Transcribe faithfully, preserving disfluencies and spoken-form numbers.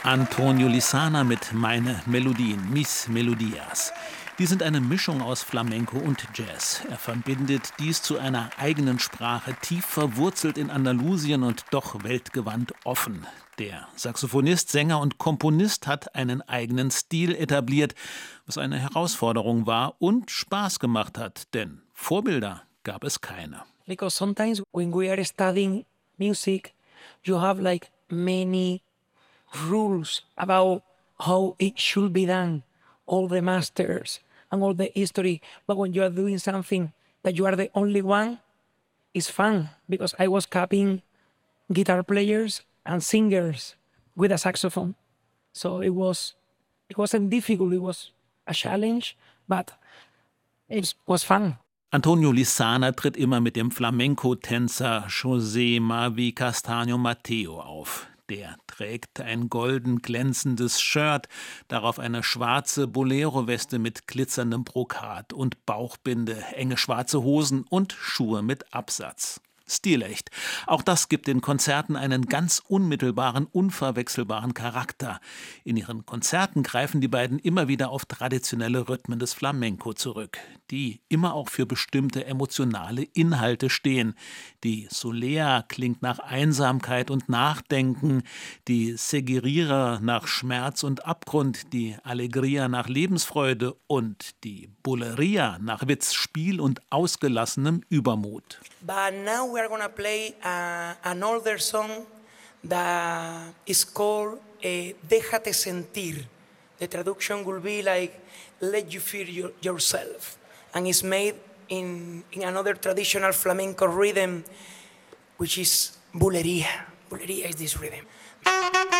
Antonio Lizana mit Meine Melodien, Mis Melodias. Die sind eine Mischung aus Flamenco und Jazz. Er verbindet dies zu einer eigenen Sprache, tief verwurzelt in Andalusien und doch weltgewandt offen. Der Saxophonist, Sänger und Komponist hat einen eigenen Stil etabliert, was eine Herausforderung war und Spaß gemacht hat, denn Vorbilder gab es keine. Because sometimes when we are studying music, you have like many rules about how it should be done, all the masters and all the history. But when you are doing something that you are the only one, it's fun because I was copying guitar players and singers with a saxophone. So it was, it wasn't difficult. It was a challenge, but it was fun. Antonio Lizana tritt immer mit dem Flamenco-Tänzer José Mavi Castaño Mateo auf. Der trägt ein golden glänzendes Shirt, darauf eine schwarze Bolero-Weste mit glitzerndem Brokat und Bauchbinde, enge schwarze Hosen und Schuhe mit Absatz. Stilecht. Auch das gibt den Konzerten einen ganz unmittelbaren, unverwechselbaren Charakter. In ihren Konzerten greifen die beiden immer wieder auf traditionelle Rhythmen des Flamenco zurück, die immer auch für bestimmte emotionale Inhalte stehen. Die Solea klingt nach Einsamkeit und Nachdenken, die Seguirira nach Schmerz und Abgrund, die Alegria nach Lebensfreude und die Bulería nach Witz, Spiel und ausgelassenem Übermut. But now we are gonna play uh, an older song that is called uh, Déjate Sentir. The traduction will be like Let You Feel your, Yourself. And it's made in, in another traditional flamenco rhythm, which is bulería. Bulería is this rhythm.